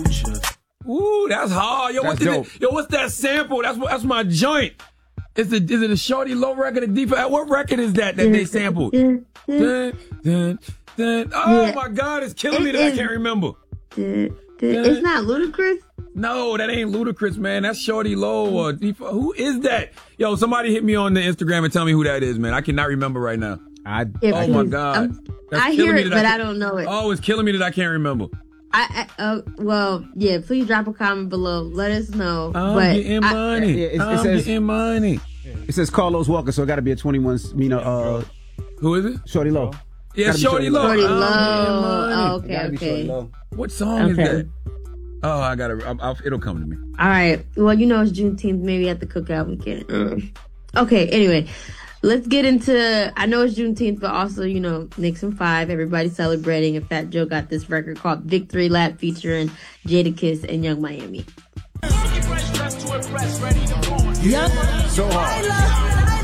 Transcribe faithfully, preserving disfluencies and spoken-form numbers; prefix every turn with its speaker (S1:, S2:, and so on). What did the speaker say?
S1: Ooh, that's hard. Yo,
S2: That's
S1: what
S2: dope.
S1: it, yo, what's that sample? That's what that's my joint. Is it is it a Shorty Low record? A deep, what record is that that they sampled? Dun, dun, dun. Oh
S3: Yeah.
S1: my God, it's killing
S3: It
S1: me that I
S3: is-
S1: can't remember.
S3: It's not Ludacris?
S1: No, that ain't Ludacris, man. That's Shorty Low or deep. Who is that? Yo, somebody hit me on the Instagram and tell me who that is, man. I cannot remember right now.
S2: I
S3: Yeah,
S1: oh my
S3: please.
S1: God.
S3: Um,
S1: That's
S3: I
S1: killing
S3: hear
S1: me
S3: it,
S1: that
S3: but I
S1: can't-
S3: don't know it.
S1: Oh, it's killing me that I can't remember.
S3: I, I uh, well, yeah. Please drop a comment below. Let us know.
S1: I'm
S3: but
S1: getting
S3: I-
S1: money.
S2: Yeah, it- it
S1: I'm
S2: says-
S1: getting money.
S2: It says Carlos Walker, so it got to be a twenty-one. You know, uh,
S1: Who is it?
S2: Shorty Low.
S1: Yeah,
S2: Gotta be
S1: Shorty Low.
S3: Shorty
S1: I'm getting
S3: Low.
S1: money.
S3: Oh, okay,
S2: Gotta be Shorty
S3: okay.
S2: Low.
S1: What song is
S3: Okay.
S1: that? Oh, I gotta. I'll, I'll, it'll come to me.
S3: All right. Well, you know it's Juneteenth. Maybe at the cookout we can. Um, okay. Anyway, let's get into. I know it's Juneteenth, but also you know Nixon Five. Everybody's celebrating, and Fat Joe got this record called Victory Lap featuring Jadakiss and Young Miami.
S2: So hard.